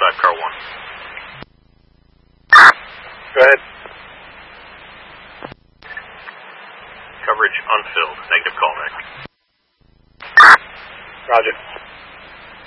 5 car 1. Go ahead. Coverage unfilled. Negative callback. Roger.